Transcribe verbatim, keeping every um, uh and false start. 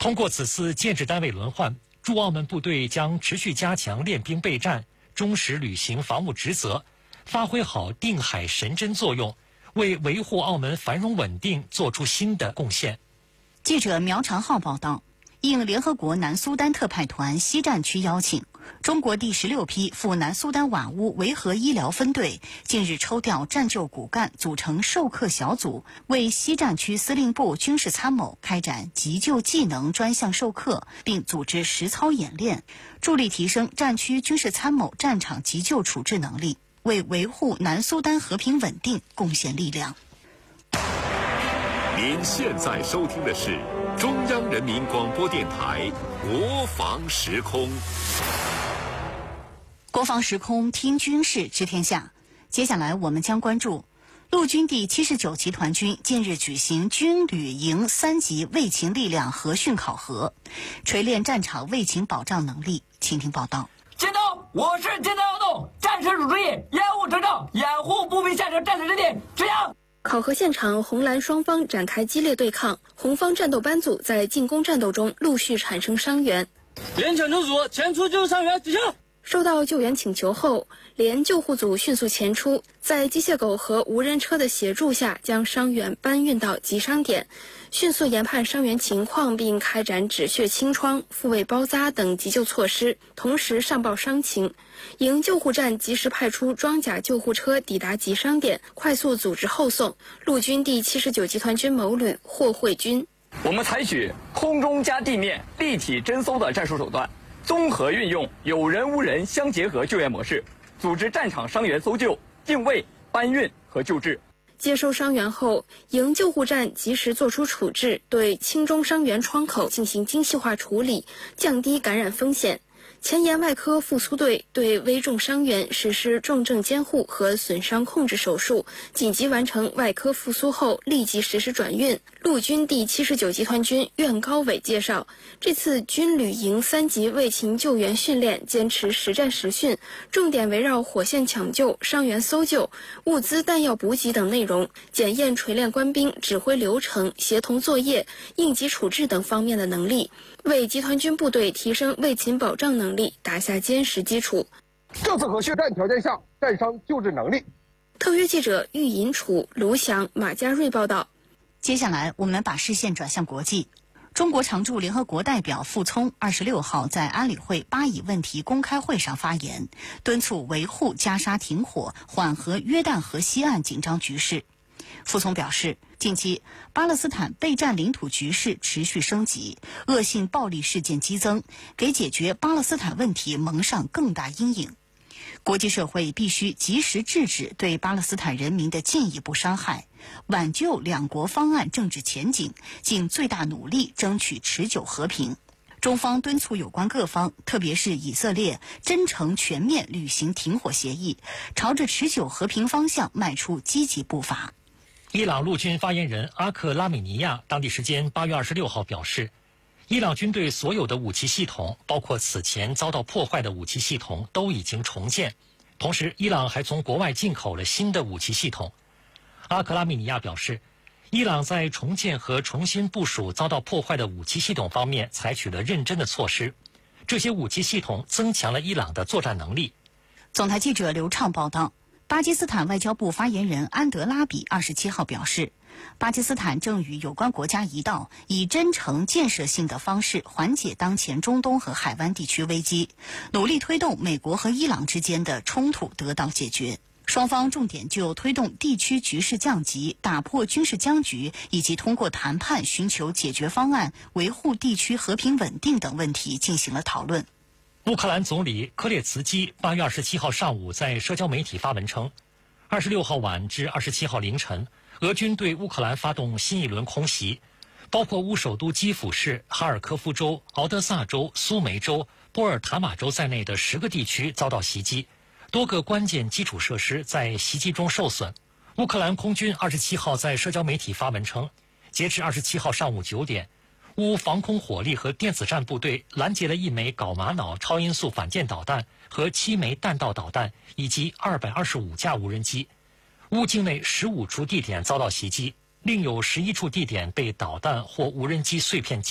通过此次建制单位轮换，驻澳门部队将持续加强练兵备战，忠实履行防务职责，发挥好定海神针作用，为维护澳门繁荣稳定做出新的贡献。 记者苗长浩报道，应联合国南苏丹特派团西战区邀请，中国第十六批赴南苏丹瓦乌维和医疗分队近日抽调战救骨干，组成授课小组，为西战区司令部军事参谋开展急救技能专项授课，并组织实操演练，助力提升战区军事参谋战场急救处置能力，为维护南苏丹和平稳定贡献力量。 您现在收听的是中央人民广播电台国防时空。 国防时空听军事知天下，接下来我们将关注陆军第七十九集团军近日举行军旅营三级卫勤力量核训考核，锤炼战场卫勤保障能力。请听报道。 chiến斗，我是舰队要动，战时主义，掩护城正，掩护步兵下车战斗阵地，直扬。 考核现场，红蓝双方展开激烈对抗，红方战斗班组在进攻战斗中陆续产生伤员。 连抢救组前出救伤员，执行。 收到救援请求后，连救护组迅速前出，在机械狗和无人车的协助下，将伤员搬运到急伤点，迅速研判伤员情况，并开展止血清创、复位包扎等急救措施，同时上报伤情。营救护站及时派出装甲救护车抵达急伤点，快速组织后送。陆军第七十九集团军某旅霍慧军： 我们采取空中加地面立体侦搜的战术手段，综合运用有人无人相结合救援模式，组织战场伤员搜救、定位、搬运和救治。 接收伤员后，营救护站及时作出处置，对轻中伤员窗口进行精细化处理，降低感染风险。前沿外科复苏队对危重伤员实施重症监护和损伤控制手术，紧急完成外科复苏后立即实施转运。陆军第七十九集团军苑高伟介绍，这次军旅营三级卫勤救援训练坚持实战实训，重点围绕火线抢救、伤员搜救、物资弹药补给等内容，检验锤炼官兵指挥流程、协同作业、应急处置等方面的能力，为集团军部队提升卫勤保障能力打下坚实基础。 这次核训战条件下战伤救治能力。 特约记者郁银楚、卢翔、马家瑞报道。 接下来我们把视线转向国际。中国常驻联合国代表傅聪二十六号在安理会巴以问题公开会上发言，敦促维护加沙停火，缓和约旦河西岸紧张局势。傅聪表示，近期巴勒斯坦备战领土局势持续升级，恶性暴力事件激增，给解决巴勒斯坦问题蒙上更大阴影。国际社会必须及时制止对巴勒斯坦人民的进一步伤害，挽救两国方案政治前景，尽最大努力争取持久和平。中方敦促有关各方，特别是以色列，真诚全面履行停火协议，朝着持久和平方向迈出积极步伐。 伊朗陆军发言人阿克拉米尼亚当地时间八月二十六号表示，伊朗军队所有的武器系统，包括此前遭到破坏的武器系统，都已经重建。同时，伊朗还从国外进口了新的武器系统。阿克拉米尼亚表示，伊朗在重建和重新部署遭到破坏的武器系统方面采取了认真的措施，这些武器系统增强了伊朗的作战能力。 总台记者刘畅报道。巴基斯坦外交部发言人安德拉比二十七号表示，巴基斯坦正与有关国家一道，以真诚建设性的方式缓解当前中东和海湾地区危机，努力推动美国和伊朗之间的冲突得到解决。双方重点就推动地区局势降级、打破军事僵局，以及通过谈判寻求解决方案、维护地区和平稳定等问题进行了讨论。 乌克兰总理科列茨基八月二十七号上午在社交媒体发文称，二十六号晚至二十七号凌晨，俄军对乌克兰发动新一轮空袭，包括乌首都基辅市、哈尔科夫州、敖德萨州、苏梅州、波尔塔马州在内的十个地区遭到袭击，多个关键基础设施在袭击中受损。乌克兰空军二十七号在社交媒体发文称，截至二十七号上午九点，乌防空火力和电子战部队拦截了一枚镐玛瑙超音速反舰导弹和七枚弹道导弹，以及二百二十五架无人机。乌境内十五处地点遭到袭击，另有十一处地点被导弹或无人机碎片击